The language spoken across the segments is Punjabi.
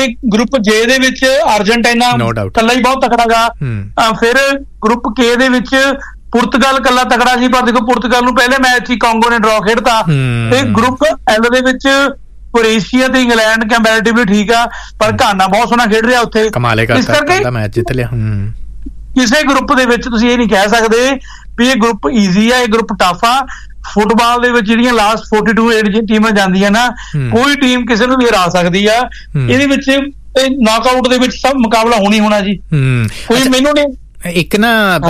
ਗਰੁੱਪ ਜੇ ਦੇ ਵਿੱਚ ਅਰਜਨਟੀਨਾ ਕੱਲਾ ਹੀ ਬਹੁਤ ਤਕੜਾ ਗਾ। ਫਿਰ ਗਰੁੱਪ ਕੇ ਦੇ ਵਿੱਚ ਪੁਰਤਗਾਲ ਕੱਲਾ ਤਕੜਾ ਸੀ, ਪਰ ਦੇਖੋ ਪੁਰਤਗਾਲ ਨੂੰ ਪਹਿਲੇ ਮੈਚ ਹੀ ਕਾਂਗੋ ਨੇ ਡਰਾ ਖੇਡਤਾ। ਤੇ ਗਰੁੱਪ ਐਲ ਦੇ ਵਿੱਚ ਕ੍ਰੋਏਸ਼ੀਆ ਤੇ ਇੰਗਲੈਂਡ ਕੰਪੈਰੇਟਿਵਲੀ ਠੀਕ ਆ, ਪਰ ਘਾਨਾ ਬਹੁਤ ਸੋਹਣਾ ਖੇਡ ਰਿਹਾ ਉੱਥੇ। ਇਸ ਕਰਕੇ ਮੈਚ ਜਿੱਤ ਲਿਆ। ਕਿਸੇ ਗਰੁੱਪ ਦੇ ਵਿੱਚ ਤੁਸੀਂ ਇਹ ਨਹੀਂ ਕਹਿ ਸਕਦੇ ਵੀ ਇਹ ਗਰੁੱਪ ਈਜ਼ੀ ਆ, ਇਹ ਗਰੁੱਪ ਟਫ ਆ। ਫੁੱਟਬਾਲ ਦੇ ਵਿੱਚ ਜਿਹੜੀਆਂ ਲਾਸਟ 42 ਟੀਮਾਂ ਜਾਂਦੀਆਂ ਨਾ, ਕੋਈ ਟੀਮ ਕਿਸੇ ਨੂੰ ਵੀ ਹਰਾ ਸਕਦੀ ਆ। ਇਹਦੇ ਵਿੱਚ ਨੌਕਆਊਟ ਦੇ ਵਿੱਚ ਸਭ ਮੁਕਾਬਲਾ ਹੋਣਾ ਜੀ। ਕੋਈ ਮੈਨੂੰ ਨਹੀਂ ਇੱਕ ਨਾ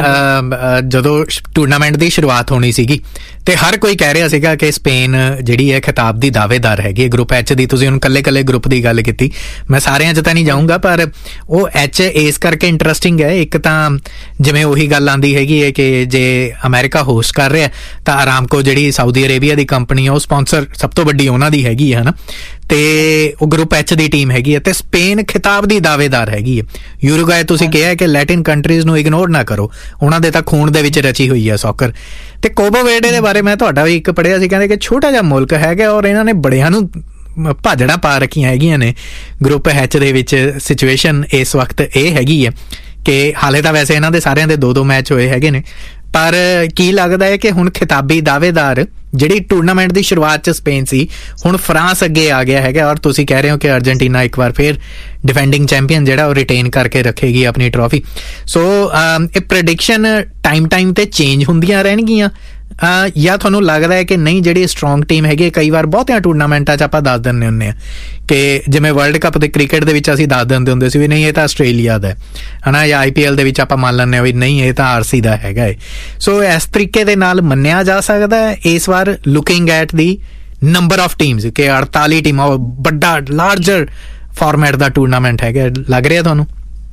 ਜਦੋਂ ਟੂਰਨਾਮੈਂਟ ਦੀ ਸ਼ੁਰੂਆਤ ਹੋਣੀ ਸੀਗੀ ਤੇ ਹਰ ਕੋਈ ਕਹਿ ਰਿਹਾ ਸੀਗਾ ਕਿ ਸਪੇਨ ਜਿਹੜੀ ਹੈ ਖਿਤਾਬ ਦੀ ਦਾਅਵੇਦਾਰ ਹੈਗੀ ਹੈ ਗਰੁੱਪ ਐਚ ਦੀ। ਤੁਸੀਂ ਹੁਣ ਕੱਲੇ ਗਰੁੱਪ ਦੀ ਗੱਲ ਕੀਤੀ, ਮੈਂ ਸਾਰਿਆਂ 'ਚ ਤਾਂ ਨਹੀਂ ਜਾਊਂਗਾ, ਪਰ ਉਹ ਐਚ ਇਸ ਕਰਕੇ ਇੰਟਰਸਟਿੰਗ ਹੈ। ਇੱਕ ਤਾਂ ਜਿਵੇਂ ਉਹੀ ਗੱਲ ਆਉਂਦੀ ਹੈਗੀ ਹੈ ਕਿ ਜੇ ਅਮਰੀਕਾ ਹੋਸਟ ਕਰ ਰਿਹਾ ਤਾਂ ਅਰਾਮਕੋ ਜਿਹੜੀ ਸਾਊਦੀ ਅਰੇਬੀਆ ਦੀ ਕੰਪਨੀ ਆ ਉਹ ਸਪਾਂਸਰ ਸਭ ਤੋਂ ਵੱਡੀ ਉਹਨਾਂ ਦੀ ਹੈਗੀ ਹੈ ਨਾ, ਤੇ ਉਹ ਗਰੁੱਪ ਐਚ ਦੀ ਟੀਮ ਹੈਗੀ ਹੈ। ਤੇ ਸਪੇਨ ਖਿਤਾਬ ਦੀ ਦਾਅਵੇਦਾਰ ਹੈਗੀ ਹੈ। ਯੂਰੂਗਵਾਏ ਤੁਸੀਂ ਕਿਹਾ ਕਿ ਲੈਟਿਨ ਕੰਟਰੀਜ਼ ਨੂੰ ਇਗਨੋਰ ਨਾ ਕਰੋ, ਉਹਨਾਂ ਦੇ ਤਾਂ ਖੂਨ ਦੇ ਵਿੱਚ ਰਚੀ ਹੋਈ ਹੈ ਸੌਕਰ। ਤੇ ਕੇਪ ਵਰਡੇ ਦੇ ਬਾਰੇ ਮੈਂ ਤੁਹਾਡਾ ਵੀ ਇੱਕ ਪੜ੍ਹਿਆ ਸੀ, ਕਹਿੰਦੇ ਕਿ ਛੋਟਾ ਜਿਹਾ ਮੁਲਕ ਹੈਗਾ ਔਰ ਇਹਨਾਂ ਨੇ ਬੜਿਆਂ ਨੂੰ ਭਾਜੜਾਂ ਪਾ ਰੱਖੀਆਂ ਹੈਗੀਆਂ ਨੇ ਗਰੁੱਪ ਐਚ ਦੇ ਵਿੱਚ। ਸਿਚੁਏਸ਼ਨ ਇਸ ਵਕਤ ਇਹ ਹੈਗੀ ਹੈ ਕਿ ਹਾਲੇ ਤਾਂ ਵੈਸੇ ਇਹਨਾਂ ਦੇ ਸਾਰਿਆਂ ਦੇ 2-2 ਮੈਚ ਹੋਏ ਹੈਗੇ ਨੇ, ਪਰ ਕੀ ਲੱਗਦਾ ਹੈ ਕਿ ਹੁਣ ਖਿਤਾਬੀ ਦਾਅਵੇਦਾਰ ਜਿਹੜੀ ਟੂਰਨਾਮੈਂਟ ਦੀ ਸ਼ੁਰੂਆਤ 'ਚ ਸਪੇਨ ਸੀ, ਹੁਣ ਫਰਾਂਸ ਅੱਗੇ ਆ ਗਿਆ ਹੈਗਾ ਔਰ ਤੁਸੀਂ ਕਹਿ ਰਹੇ ਹੋ ਕਿ ਅਰਜਨਟੀਨਾ ਇੱਕ ਵਾਰ ਫਿਰ ਡਿਫੈਂਡਿੰਗ ਚੈਂਪੀਅਨ ਜਿਹੜਾ ਉਹ ਰਿਟੇਨ ਕਰਕੇ ਰੱਖੇਗੀ ਆਪਣੀ ਟਰੋਫੀ। ਸੋ ਇਹ ਪ੍ਰੈਡਿਕਸ਼ਨ ਟਾਈਮ ਤੇ ਚੇਂਜ ਹੁੰਦੀਆਂ ਰਹਿਣਗੀਆਂ ਜਾਂ ਤੁਹਾਨੂੰ ਲੱਗਦਾ ਹੈ ਕਿ ਨਹੀਂ ਜਿਹੜੀ ਸਟਰੋਂਗ ਟੀਮ ਹੈਗੀ, ਕਈ ਵਾਰ ਬਹੁਤਿਆਂ ਟੂਰਨਾਮੈਂਟਾਂ 'ਚ ਆਪਾਂ ਦੱਸ ਦਿੰਦੇ ਹੁੰਦੇ ਹਾਂ ਕਿ ਜਿਵੇਂ ਵਰਲਡ ਕੱਪ ਦੇ ਕ੍ਰਿਕਟ ਦੇ ਵਿੱਚ ਅਸੀਂ ਦੱਸ ਦਿੰਦੇ ਹੁੰਦੇ ਸੀ ਵੀ ਨਹੀਂ ਇਹ ਤਾਂ ਆਸਟ੍ਰੇਲੀਆ ਦਾ ਹੈ ਨਾ, ਜਾਂ IPL ਦੇ ਵਿੱਚ ਆਪਾਂ ਮੰਨ ਲੈਂਦੇ ਹਾਂ ਵੀ ਨਹੀਂ ਇਹ ਤਾਂ RC ਦਾ ਹੈਗਾ ਹੈ। ਸੋ ਇਸ ਤਰੀਕੇ ਦੇ ਨਾਲ ਮੰਨਿਆ ਜਾ ਸਕਦਾ ਹੈ ਇਸ ਵਾਰ looking at the number of teams ਕਿ 48 ਟੀਮਾਂ ਵੱਡਾ ਲਾਰਜਰ ਫਾਰਮੈਟ ਦਾ ਟੂਰਨਾਮੈਂਟ ਹੈਗਾ, ਲੱਗ ਰਿਹਾ ਤੁਹਾਨੂੰ?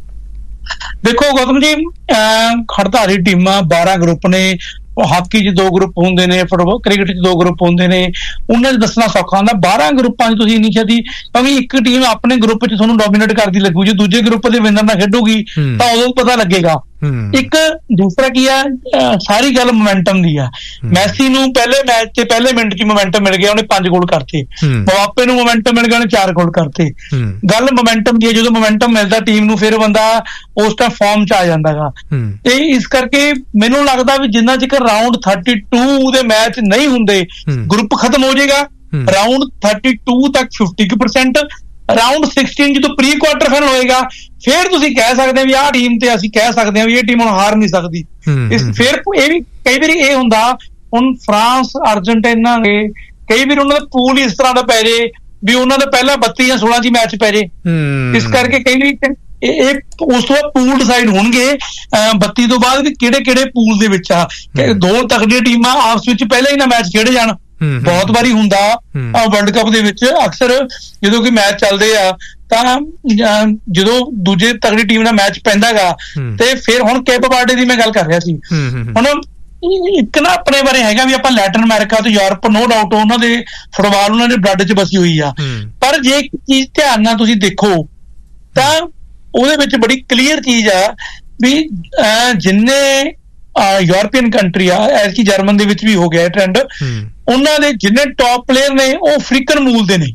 ਦੇਖੋ ਗੌਤਮ ਜੀ, 48 ਟੀਮਾਂ, 12 ਗਰੁੱਪ ਨੇ। ਹਾਕੀ 'ਚ 2 ਗਰੁੱਪ ਹੁੰਦੇ ਨੇ, ਫੁੱਟਬਾਲ ਕ੍ਰਿਕਟ 'ਚ 2 ਗਰੁੱਪ ਹੁੰਦੇ ਨੇ, ਉਹਨਾਂ 'ਚ ਦੱਸਣਾ ਸੌਖਾ ਹੁੰਦਾ। 12 ਗਰੁੱਪਾਂ 'ਚ ਤੁਸੀਂ ਇੰਨੀ ਛੇਤੀ, ਕਿਉਂਕਿ ਇੱਕ ਟੀਮ ਆਪਣੇ ਗਰੁੱਪ 'ਚ ਤੁਹਾਨੂੰ ਡੋਮੀਨੇਟ ਕਰਦੀ ਲੱਗੂ, ਜੇ ਦੂਜੇ ਗਰੁੱਪ ਦੇ ਵਿਨਰ ਨਾਲ ਖੇਡੂਗੀ ਤਾਂ ਉਦੋਂ ਪਤਾ ਲੱਗੇਗਾ। ਇੱਕ ਦੂਸਰਾ ਕੀ ਆ, ਸਾਰੀ ਗੱਲ ਮੋਮੈਂਟਮ ਦੀ ਆ। ਮੈਸੀ ਨੂੰ ਪਹਿਲੇ ਮੈਚ 'ਚ ਪਹਿਲੇ ਮਿੰਟ 'ਚ ਮੋਮੈਂਟਮ ਮਿਲ ਗਿਆ, ਉਹਨੇ 5 ਗੋਲ ਕਰਤੇ। ਮਬਾਪੇ ਨੂੰ ਮੋਮੈਂਟਮ ਮਿਲ ਗਿਆ, ਉਹਨੇ 4 ਗੋਲ ਕਰਤੇ। ਗੱਲ ਮੋਮੈਂਟਮ ਦੀ ਹੈ, ਜਦੋਂ ਮੋਮੈਂਟਮ ਮਿਲਦਾ ਟੀਮ ਨੂੰ ਫਿਰ ਬੰਦਾ ਉਸ ਟਾਈਮ ਫਾਰਮ 'ਚ ਆ ਜਾਂਦਾ ਗਾ। ਤੇ ਇਸ ਕਰਕੇ ਮੈਨੂੰ ਲੱਗਦਾ ਵੀ ਜਿੰਨਾ ਚਿਰ ਰਾਊਂਡ 32 ਦੇ ਮੈਚ ਨਹੀਂ ਹੁੰਦੇ ਗਰੁੱਪ ਖਤਮ ਹੋ ਜਾਏਗਾ। ਰਾਊਂਡ 32 ਤੱਕ 50%, ਰਾਊਂਡ 16 ਜਦੋਂ ਪ੍ਰੀ ਕੁਆਰਟਰ ਫਾਈਨਲ ਹੋਏਗਾ ਫਿਰ ਤੁਸੀਂ ਕਹਿ ਸਕਦੇ ਹੋ ਵੀ ਆਹ ਟੀਮ ਤੇ ਅਸੀਂ ਕਹਿ ਸਕਦੇ ਹਾਂ ਵੀ ਇਹ ਟੀਮ ਹੁਣ ਹਾਰ ਨਹੀਂ ਸਕਦੀ। ਫਿਰ ਇਹ ਵੀ ਕਈ ਵਾਰੀ ਇਹ ਹੁੰਦਾ, ਹੁਣ ਫਰਾਂਸ ਅਰਜਨਟੀਨਾ ਦੇ ਕਈ ਵਾਰ ਉਹਨਾਂ ਦਾ ਪੂਲ ਇਸ ਤਰ੍ਹਾਂ ਦਾ ਪੈ ਜੇ ਵੀ ਉਹਨਾਂ ਦਾ ਪਹਿਲਾਂ 32 ਜਾਂ 16 ਚ ਮੈਚ ਪੈ ਜੇ। ਇਸ ਕਰਕੇ ਕਈ ਵਾਰੀ ਇਹ ਉਸ ਤੋਂ ਬਾਅਦ ਪੂਲ ਡਿਸਾਈਡ ਹੋਣਗੇ 32 ਤੋਂ ਬਾਅਦ ਵੀ ਕਿਹੜੇ ਪੂਲ ਦੇ ਵਿੱਚ ਆ। 2 ਤਕੜੀਆਂ ਟੀਮਾਂ ਆਪਸ ਵਿੱਚ ਪਹਿਲਾਂ ਹੀ ਨਾ ਮੈਚ ਖੇਡੇ ਜਾਣ। ਬਹੁਤ ਵਾਰੀ ਹੁੰਦਾ ਵਰਲਡ ਕੱਪ ਦੇ ਵਿੱਚ, ਅਕਸਰ ਜਦੋਂ ਕੋਈ ਮੈਚ ਚੱਲਦੇ ਆ ਤਾਂ ਜਦੋਂ ਦੂਜੇ ਤਕੜੀ ਟੀਮ ਨਾਲ ਮੈਚ ਪੈਂਦਾ ਗਾ ਤੇ ਫਿਰ ਹੁਣ ਕੇਪ ਵਰਡੇ ਦੀ ਮੈਂ ਗੱਲ ਕਰ ਰਿਹਾ ਸੀ। ਹੁਣ ਇੱਕ ਨਾ ਆਪਣੇ ਬਾਰੇ ਹੈਗਾ ਵੀ ਆਪਾਂ ਲੈਟਿਨ ਅਮਰੀਕਾ ਤੇ ਯੂਰਪ, ਨੋ ਡਾਊਟ ਉਹਨਾਂ ਦੇ ਫੁੱਟਬਾਲ ਉਹਨਾਂ ਦੇ ਬਲੱਡ 'ਚ ਬਸੀ ਹੋਈ ਆ, ਪਰ ਜੇ ਇੱਕ ਚੀਜ਼ ਧਿਆਨ ਨਾਲ ਤੁਸੀਂ ਦੇਖੋ ਤਾਂ ਉਹਦੇ ਵਿੱਚ ਬੜੀ ਕਲੀਅਰ ਚੀਜ਼ ਆ ਵੀ ਜਿੰਨੇ ਯੂਰਪੀਅਨ ਕੰਟਰੀ ਆ, ਐਤਕੀ ਜਰਮਨ ਦੇ ਵਿੱਚ ਵੀ ਹੋ ਗਿਆ ਟ੍ਰੈਂਡ, ਉਹਨਾਂ ਦੇ ਜਿੰਨੇ ਟੌਪ ਪਲੇਅਰ ਨੇ ਉਹ ਅਫਰੀਕਨ ਮੂਲ ਦੇ ਨੇ।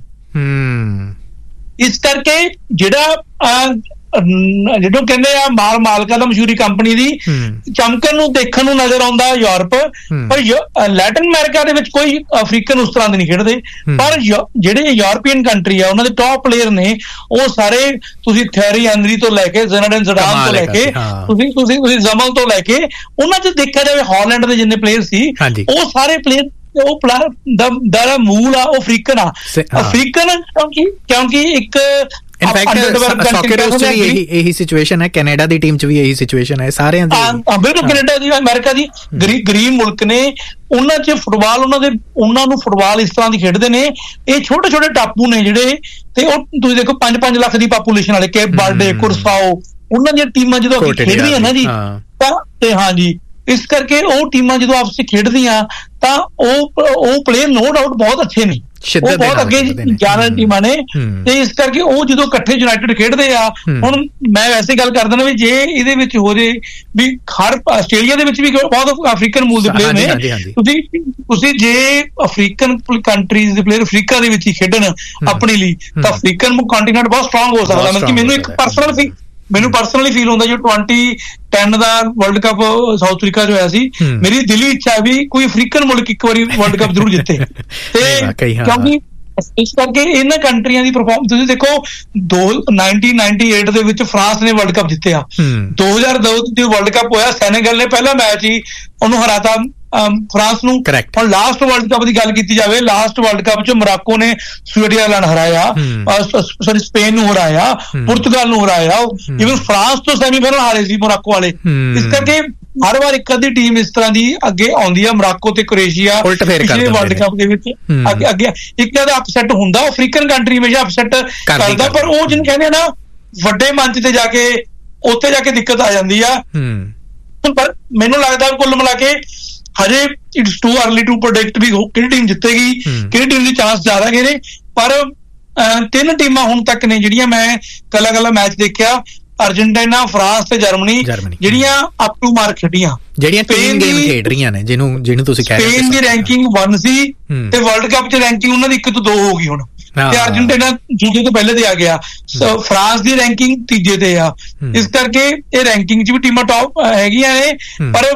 ਇਸ ਕਰਕੇ ਜਦੋਂ ਕਹਿੰਦੇ ਆ ਮਾਲਕਾ ਦਾ ਮਸ਼ਹੂਰੀ ਕੰਪਨੀ ਦੀ ਚਮਕਣ ਨੂੰ ਦੇਖਣ ਨੂੰ ਨਜ਼ਰ ਆਉਂਦਾ ਯੂਰਪ, ਪਰ ਲੈਟਿਨ ਅਮਰੀਕਾ ਦੇ ਵਿੱਚ ਕੋਈ ਅਫਰੀਕਨ ਉਸ ਤਰ੍ਹਾਂ ਦੇ ਨਹੀਂ ਖੇਡਦੇ। ਪਰ ਜਿਹੜੇ ਯੂਰਪੀਅਨ ਕੰਟਰੀ ਆ ਉਹਨਾਂ ਦੇ ਟੌਪ ਪਲੇਅਰ ਨੇ ਉਹ ਸਾਰੇ, ਤੁਸੀਂ ਥਿਅਰੀ ਹੈਨਰੀ ਤੋਂ ਲੈ ਕੇ ਜ਼ੀਨੇਡਿਨ ਜ਼ਿਡਾਨ ਤੋਂ ਲੈ ਕੇ ਤੁਸੀਂ ਜ਼ਮਲ ਤੋਂ ਲੈ ਕੇ ਉਹਨਾਂ 'ਚ ਦੇਖਿਆ ਜਾਵੇ ਹਾਲੈਂਡ ਦੇ ਜਿੰਨੇ ਪਲੇਅਰ ਸੀ ਉਹ ਸਾਰੇ ਪਲੇਅਰ ਉਹ ਦਾ ਮੂਲ ਆ ਉਹ ਅਫਰੀਕਨ ਆ। ਅਫਰੀਕਨ ਕਿਉਂਕਿ ਇੱਕ ਇਹੀ ਸਿਚੁਏਸ਼ਨ ਹੈ, ਕੈਨੇਡਾ ਦੀ ਟੀਮ 'ਚ ਵੀ ਇਹੀ ਸਿਚੁਏਸ਼ਨ ਹੈ ਸਾਰਿਆਂ ਦੀ। ਬਿਲਕੁਲ, ਕੈਨੇਡਾ ਦੀ, ਅਮਰੀਕਾ ਦੀ ਗਰੀਬ ਮੁਲਕ ਨੇ, ਉਹਨਾਂ 'ਚ ਫੁੱਟਬਾਲ ਉਹਨਾਂ ਨੂੰ ਫੁੱਟਬਾਲ ਇਸ ਤਰ੍ਹਾਂ ਦੀ ਖੇਡਦੇ ਨੇ। ਇਹ ਛੋਟੇ ਛੋਟੇ ਟਾਪੂ ਨੇ ਜਿਹੜੇ, ਤੇ ਉਹ ਤੁਸੀਂ ਦੇਖੋ 5-5 ਲੱਖ ਦੀ ਪਾਪੂਲੇਸ਼ਨ ਵਾਲੇ ਕੇਪ ਵਰਡੇ, ਕੁਰਸਾਓ, ਉਹਨਾਂ ਦੀਆਂ ਟੀਮਾਂ ਜਦੋਂ ਖੇਡਦੀਆਂ ਨਾ ਜੀ ਤਾਂ ਤੇ ਹਾਂਜੀ ਇਸ ਕਰਕੇ ਉਹ ਟੀਮਾਂ ਜਦੋਂ ਆਪਸ 'ਚ ਖੇਡਦੀਆਂ ਤਾਂ ਉਹ ਪਲੇਅਰ ਨੋ ਡਾਊਟ ਬਹੁਤ ਅੱਛੇ ਨੇ। ਉਹ ਬਹੁਤ ਅੱਗੇ ਜਾਣ ਵਾਲੀ ਟੀਮਾਂ ਨੇ, ਤੇ ਇਸ ਕਰਕੇ ਉਹ ਜਦੋਂ ਇਕੱਠੇ ਯੂਨਾਈਟਿਡ ਖੇਡਦੇ ਆ, ਹੁਣ ਮੈਂ ਵੈਸੇ ਗੱਲ ਕਰ ਦਿੰਦਾ ਵੀ ਜੇ ਇਹਦੇ ਵਿੱਚ ਹੋ ਜੇ ਵੀ ਹਰ ਆਸਟ੍ਰੇਲੀਆ ਦੇ ਵਿੱਚ ਵੀ ਬਹੁਤ ਅਫਰੀਕਨ ਮੂਲ ਦੇ ਪਲੇਅਰ ਨੇ, ਤੁਸੀਂ ਜੇ ਅਫਰੀਕਨ ਕੰਟਰੀਜ਼ ਦੇ ਪਲੇਅਰ ਅਫਰੀਕਾ ਦੇ ਵਿੱਚ ਹੀ ਖੇਡਣ ਆਪਣੀ ਲਈ, ਤਾਂ ਅਫਰੀਕਨ ਕੰਟੀਨੈਂਟ ਬਹੁਤ ਸਟਰੋਂਗ ਹੋ ਸਕਦਾ। ਮਤਲਬ ਕਿ ਮੈਨੂੰ ਪਰਸਨਲੀ ਫੀਲ ਹੁੰਦਾ ਜੋ 2010 ਦਾ ਵਰਲਡ ਕੱਪ ਸਾਊਥ ਅਫਰੀਕਾ ਚ ਹੋਇਆ ਸੀ, ਮੇਰੀ ਦਿਲੀ ਇੱਛਾ ਹੈ ਵੀ ਕੋਈ ਅਫਰੀਕਨ ਮੁਲਕ ਇੱਕ ਵਾਰੀ ਵਰਲਡ ਕੱਪ ਜ਼ਰੂਰ ਜਿੱਤੇ। ਤੇ ਕਿਉਂਕਿ ਇਸ ਕਰਕੇ ਇਹਨਾਂ ਕੰਟਰੀਆਂ ਦੀ ਪਰਫਾਰਮੈਂਸ ਤੁਸੀਂ ਦੇਖੋ, 1998 ਦੇ ਵਿੱਚ ਫਰਾਂਸ ਨੇ ਵਰਲਡ ਕੱਪ ਜਿੱਤਿਆ, 2002 ਚ ਵਰਲਡ ਕੱਪ ਹੋਇਆ, ਸੈਨੇਗਲ ਨੇ ਪਹਿਲਾ ਮੈਚ ਹੀ ਉਹਨੂੰ ਹਰਾਤਾ ਫਰਾਂਸ ਨੂੰ। ਹੁਣ ਲਾਸਟ ਵਰਲਡ ਕੱਪ ਦੀ ਗੱਲ ਕੀਤੀ ਜਾਵੇ, ਲਾਸਟ ਵਰਲਡ ਕੱਪ ਚ ਮੋਰਾਕੋ ਨੇ ਸਵਿਟਜ਼ਰਲੈਂਡ ਹਰਾਇਆ, ਸਪੇਨ ਨੂੰ ਹਰਾਇਆ, ਪੁਰਤਗਾਲ ਨੂੰ ਹਰਾਇਆ, ਇਵਨ ਫਰਾਂਸ ਤੋਂ ਸੈਮੀਫਾਈਨਲ ਹਾਰੇ ਸੀ ਮੋਰਾਕੋ ਵਾਲੇ। ਇਸ ਕਰਕੇ ਹਰ ਵਾਰ ਇੱਕ ਅੱਧੀ ਟੀਮ ਇਸ ਤਰ੍ਹਾਂ ਦੀ ਅੱਗੇ ਆਉਂਦੀ ਆ, ਮੋਰਾਕੋ ਤੇ ਕ੍ਰੋਏਸ਼ੀਆ ਪਿਛਲੇ ਵਰਲਡ ਕੱਪ ਦੇ ਵਿੱਚ ਅੱਗੇ ਇੱਕ ਜਿਆਦਾ ਅਪਸੈਟ ਹੁੰਦਾ, ਅਫਰੀਕਨ ਕੰਟਰੀ ਹਮੇਸ਼ਾ ਅਪਸੈਟ ਕਰਦਾ, ਪਰ ਉਹ ਜਿਹਨੂੰ ਕਹਿੰਦੇ ਨਾ ਵੱਡੇ ਮੰਚ ਤੇ ਜਾ ਕੇ ਉੱਥੇ ਜਾ ਕੇ ਦਿੱਕਤ ਆ ਜਾਂਦੀ ਆ। ਪਰ ਮੈਨੂੰ ਲੱਗਦਾ ਕੁੱਲ ਮਿਲਾ ਕੇ ਹਜੇ it's too early to predict ਵੀ ਕਿਹੜੀ ਟੀਮ ਜਿੱਤੇਗੀ, ਕਿਹੜੀ ਟੀਮ ਦੀ ਚਾਂਸ ਜ਼ਿਆਦਾ ਹੈਗੇ ਨੇ। ਪਰ 3 ਟੀਮਾਂ ਹੁਣ ਤੱਕ ਨੇ ਜਿਹੜੀਆਂ ਮੈਂ ਕੱਲਾ ਮੈਚ ਦੇਖਿਆ, ਅਰਜਨਟੀਨਾ, ਫਰਾਂਸ ਤੇ ਜਰਮਨੀ, ਜਿਹੜੀਆਂ ਅਪ ਟੂ ਮਾਰਕ ਖੇਡੀਆਂ, ਜਿਹੜੀਆਂ ਟੀਮ ਗੇਮ ਖੇਡ ਰਹੀਆਂ ਨੇ, ਜਿਹਨੂੰ ਤੁਸੀਂ ਕਹਿ ਰਹੇ ਹੋ। ਸਪੇਨ ਦੀ ਰੈਂਕਿੰਗ 1 ਸੀ ਤੇ ਵਰਲਡ ਕੱਪ ਚ ਰੈਂਕਿੰਗ ਉਹਨਾਂ ਦੀ 1 ਤੋਂ 2 ਹੋ ਗਈ ਹੁਣ, ਤੇ ਅਰਜਨਟੀਨਾ ਦੂਜੇ ਤੋਂ ਪਹਿਲੇ ਤੇ ਆ ਗਿਆ, ਫਰਾਂਸ ਦੀ ਰੈਂਕਿੰਗ ਤੀਜੇ ਤੇ ਆ। ਇਸ ਕਰਕੇ ਇਹ ਰੈਂਕਿੰਗ ਚ ਵੀ ਟੀਮਾਂ ਟੌਪ ਹੈਗੀਆਂ ਨੇ, ਪਰ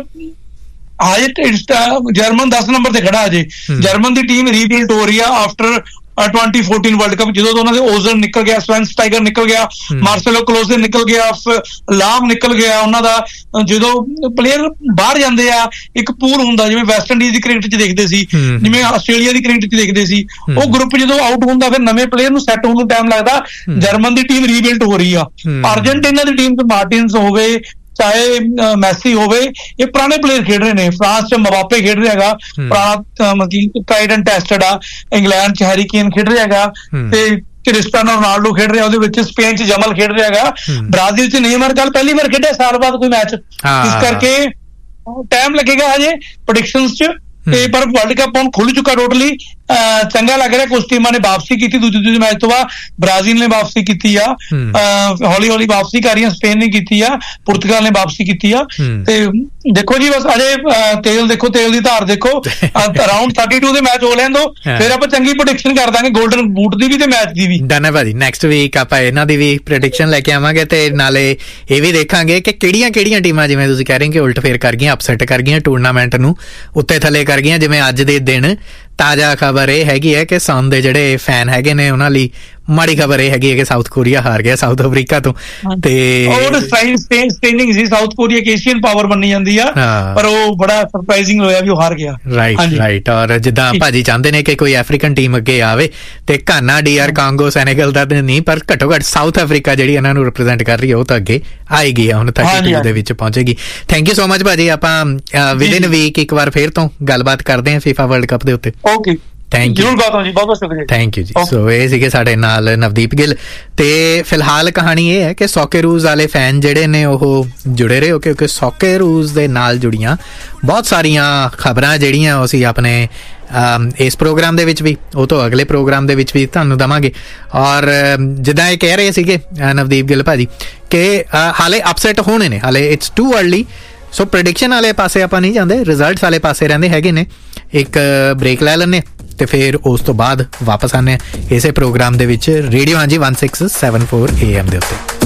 ਹਜੇ ਜਰਮਨ 10 ਨੰਬਰ ਤੇ ਖੜਾ। ਹਜੇ ਜਰਮਨ ਦੀ ਟੀਮ ਰੀਬਿਲਡ ਹੋ ਰਹੀ ਆ ਆਫਟਰ 2014 ਵਰਲਡ ਕੱਪ, ਜਦੋਂ ਉਹਨਾਂ ਦੇ ਓਜ਼ਨ ਨਿਕਲ ਗਿਆ, ਸਵੈਨਸਟਾਈਗਰ ਨਿਕਲ ਗਿਆ, ਮਾਰਸੇਲੋ ਕਲੋਜ਼ੇ ਨਿਕਲ ਗਿਆ, ਲਾਮ ਨਿਕਲ ਗਿਆ ਉਹਨਾਂ ਦਾ। ਜਦੋਂ ਪਲੇਅਰ ਬਾਹਰ ਜਾਂਦੇ ਆ ਇੱਕ ਪੂਲ ਹੁੰਦਾ, ਜਿਵੇਂ ਵੈਸਟ ਇੰਡੀਜ਼ ਦੀ ਕ੍ਰਿਕਟ ਚ ਦੇਖਦੇ ਸੀ, ਜਿਵੇਂ ਆਸਟ੍ਰੇਲੀਆ ਦੀ ਕ੍ਰਿਕਟ ਚ ਦੇਖਦੇ ਸੀ, ਉਹ ਗਰੁੱਪ ਜਦੋਂ ਆਊਟ ਹੁੰਦਾ ਫਿਰ ਨਵੇਂ ਪਲੇਅਰ ਨੂੰ ਸੈੱਟ ਹੋਣ ਨੂੰ ਟਾਈਮ ਲੱਗਦਾ। ਜਰਮਨ ਦੀ ਟੀਮ ਰੀਬਿਲਡ ਹੋ ਰਹੀ ਆ, ਅਰਜਨਟੀਨਾ ਦੀ ਟੀਮ ਚ ਮਾਰਟਿਨਸ ਹੋਵੇ ਚਾਹੇ ਮੈਸੀ ਹੋਵੇ, ਇਹ ਪੁਰਾਣੇ ਪਲੇਅਰ ਖੇਡ ਰਹੇ ਨੇ। ਫਰਾਂਸ ਚ ਮਬਾਪੇ ਖੇਡ ਰਿਹਾ ਹੈਗਾ, ਪੁਰਾਣਾ ਮਤਲਬ ਟ੍ਰਾਈਡ ਐਂਡ ਟੈਸਟਡ ਆ। ਇੰਗਲੈਂਡ ਚ ਹੈਰੀ ਕੇਨ ਖੇਡ ਰਿਹਾ ਹੈਗਾ, ਤੇ ਕ੍ਰਿਸਟੀਆਨੋ ਰੋਨਾਲਡੋ ਖੇਡ ਰਿਹਾ ਉਹਦੇ ਵਿੱਚ। ਸਪੇਨ ਚ ਜਮਲ ਖੇਡ ਰਿਹਾ ਹੈਗਾ, ਬ੍ਰਾਜ਼ੀਲ ਚ ਨੇਮਰ ਕੱਲ ਪਹਿਲੀ ਵਾਰ ਖੇਡਿਆ ਸਾਲ ਬਾਅਦ ਕੋਈ ਮੈਚ। ਇਸ ਕਰਕੇ ਟਾਈਮ ਲੱਗੇਗਾ ਹਜੇ ਪ੍ਰੈਡਿਕਸ਼ਨਸ ਚ, ਤੇ ਪਰ ਵਰਲਡ ਕੱਪ ਹੁਣ ਖੁੱਲ ਚੁੱਕਾ ਟੋਟਲੀ। ਚੰਗਾ ਲੱਗ ਰਿਹਾ, ਕੁਝ ਟੀਮਾਂ ਨੇ ਵਾਪਸੀ ਕੀਤੀ ਦੂਜੇ ਮੈਚ ਤੋਂ ਬਾਅਦ, ਬ੍ਰਾਜ਼ੀਲ ਨੇ ਵਾਪਸੀ ਕੀਤੀ ਆ, ਹੌਲੀ ਵਾਪਸੀ ਕਰ ਰਹੀਆਂ, ਸਪੇਨ ਨੇ ਕੀਤੀ ਆ, ਪੁਰਤਗਾਲ ਨੇ ਵਾਪਸੀ ਕੀਤੀ ਆ। ਤੇ ਦੇਖੋ ਜੀ ਬਸ ਅਜੇ ਤੇਲ ਦੀ ਧਾਰ ਦੇਖੋ, ਅਰਾਊਂਡ 32 ਦੇ ਮੈਚ ਹੋ ਲੈਣ ਦੋ, ਫਿਰ ਆਪਾਂ ਚੰਗੀ ਪ੍ਰੈਡਿਕਸ਼ਨ ਕਰ ਦਾਂਗੇ ਗੋਲਡਨ ਬੂਟ ਦੀ ਵੀ ਤੇ ਮੈਚ ਦੀ ਵੀ। ਡਨ ਹੈ ਭਾਜੀ, ਨੈਕਸਟ ਵੀਕ ਆਪਾਂ ਇਹਨਾਂ ਦੀ ਵੀ ਪ੍ਰੈਡਿਕਸ਼ਨ ਲੈ ਕੇ ਆਵਾਂਗੇ, ਤੇ ਨਾਲੇ ਇਹ ਵੀ ਦੇਖਾਂਗੇ ਕਿ ਕਿਹੜੀਆਂ ਟੀਮਾਂ, ਜਿਵੇਂ ਤੁਸੀਂ ਕਹਿ ਰਹੇ ਕਿ ਉਲਟ ਫੇਰ ਕਰ ਗਈਆਂ, ਅਪਸੈਟ ਕਰ ਗਈਆਂ, ਟੂਰਨਾਮੈਂਟ ਨੂੰ ਉੱਤੇ ਥੱਲੇ ਕਰ ਗਈਆਂ। ਜਿਵੇਂ ਅੱਜ ਦੇ ਦਿਨ ਤਾਜ਼ਾ ਖਬਰ ਇਹ ਹੈਗੀ ਹੈ ਕਿ ਸਨ ਦੇ ਜਿਹੜੇ ਫੈਨ ਹੈਗੇ ਨੇ ਉਹਨਾਂ ਲਈ ਮਾੜੀ ਖਬਰ ਇਹ ਹੈਗੀ ਹੈ ਕਿ ਸਾਊਥ ਕੋਰੀਆ ਹਾਰ ਗਿਆ ਸਾਊਥ ਅਫਰੀਕਾ ਤੋਂ। ਤੇ ਸਟ੍ਰੇਨਿੰਗ ਸੀ, ਸਾਊਥ ਕੋਰੀਆ ਏਸ਼ੀਅਨ ਪਾਵਰ ਮੰਨੀ ਜਾਂਦੀ ਆ, ਪਰ ਉਹ ਬੜਾ ਸਰਪ੍ਰਾਈਜ਼ਿੰਗ ਹੋਇਆ ਵੀ ਉਹ ਹਾਰ ਗਿਆ। ਰਾਈਟ। ਔਰ ਜਿੱਦਾਂ ਭਾਜੀ ਚਾਹੁੰਦੇ ਨੇ ਕਿ ਕੋਈ ਅਫਰੀਕਨ ਟੀਮ ਅੱਗੇ ਆਵੇ, ਤੇ ਘਾਨਾ, DR ਕਾਂਗੋ, ਸੈਨੇਗਲ ਦਾ ਨਹੀਂ, ਪਰ ਘੱਟੋ ਘੱਟ ਸਾਊਥ ਅਫਰੀਕਾ ਜਿਹੜੀ ਇਹਨਾਂ ਨੂੰ ਰਿਪਰੈਜ਼ੈਂਟ ਕਰ ਰਹੀ ਹੈ ਉਹ ਤਾਂ ਅੱਗੇ ਆਏਗੀ, ਹੁਣ 32 ਦੇ ਵਿੱਚ ਪਹੁੰਚੇਗੀ। ਥੈਂਕ ਯੂ ਸੋ ਮਚ ਭਾਜੀ। ਆਪਾਂ ਵਿਦਿਨ ਵੀਕ ਇੱਕ ਵਾਰ ਫੇਰ ਤੋਂ ਗੱਲਬਾਤ ਕਰਦੇ ਹਾਂ FIFA ਵਰਲਡ ਕੱਪ ਦੇ ਉੱਤੇ। ਓਕੇ, ਥੈਂਕ ਯੂ ਜੀ, ਬਹੁਤ ਸ਼ੁਕਰੀਆ। ਥੈਂਕ ਯੂ ਜੀ। ਸੋ ਇਹ ਸੀਗੇ ਸਾਡੇ ਨਾਲ ਨਵਦੀਪ ਗਿੱਲ। ਤੇ ਫਿਲਹਾਲ ਕਹਾਣੀ ਇਹ ਹੈ ਕਿ ਸੌਕੇਰੂਜ਼ ਵਾਲੇ ਫੈਨ ਜਿਹੜੇ ਨੇ ਉਹ ਜੁੜੇ ਰਹੇ ਹੋ, ਕਿਉਂਕਿ ਸੌਕੇਰੂਜ਼ ਦੇ ਨਾਲ ਜੁੜੀਆਂ ਬਹੁਤ ਸਾਰੀਆਂ ਖਬਰਾਂ ਜਿਹੜੀਆਂ ਅਸੀਂ ਆਪਣੇ ਇਸ ਪ੍ਰੋਗਰਾਮ ਦੇ ਵਿੱਚ ਵੀ, ਉਹ ਤੋਂ ਅਗਲੇ ਪ੍ਰੋਗਰਾਮ ਦੇ ਵਿੱਚ ਵੀ ਤੁਹਾਨੂੰ ਦੇਵਾਂਗੇ। ਔਰ ਜਿੱਦਾਂ ਇਹ ਕਹਿ ਰਹੇ ਸੀਗੇ ਨਵਦੀਪ ਗਿੱਲ ਭਾਜੀ ਕਿ ਹਾਲੇ ਅਪਸੈਟ ਹੋਣੇ ਨੇ, ਹਾਲੇ it's too early. So prediction ਵਾਲੇ ਪਾਸੇ ਆਪਾਂ ਨਹੀਂ ਜਾਂਦੇ, ਰਿਜ਼ਲਟਸ ਵਾਲੇ ਪਾਸੇ ਰਹਿੰਦੇ ਹੈਗੇ ਨੇ। ਇੱਕ ਬ੍ਰੇਕ ਲੈ ਲੈਂਦੇ ਤੇ ਫਿਰ ਉਸ ਤੋਂ ਬਾਅਦ ਵਾਪਸ ਆਉਂਦੇ ਇਸੇ ਪ੍ਰੋਗਰਾਮ ਦੇ ਵਿੱਚ, ਰੇਡੀਓ ਹਾਂਜੀ 1674 AM ਦੇ ਉੱਤੇ।